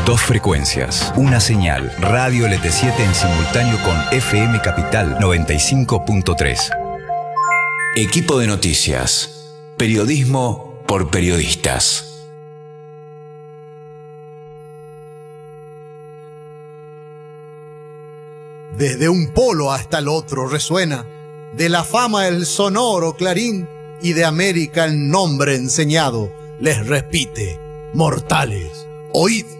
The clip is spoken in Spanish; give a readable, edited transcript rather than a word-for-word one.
Dos frecuencias, una señal, Radio LT7 en simultáneo con FM Capital 95.3. Equipo de noticias. Periodismo por periodistas. Desde un polo hasta el otro resuena, de la fama el sonoro clarín, y de América el nombre enseñado les repite: mortales, oíd.